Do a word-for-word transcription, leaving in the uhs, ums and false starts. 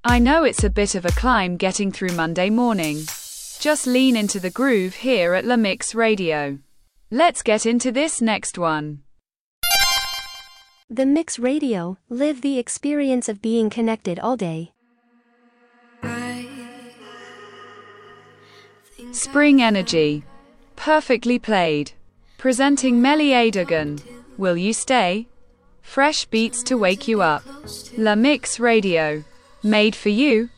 I know it's a bit of a climb getting through Monday morning. Just lean into the groove here at La Mix Radio. Let's get into this next one. The Mix Radio, live the experience of being connected all day. Spring Energy. Perfectly played. Presenting Melly Adogan. Will You Stay? Fresh beats to wake you up. La Mix Radio. Made for you.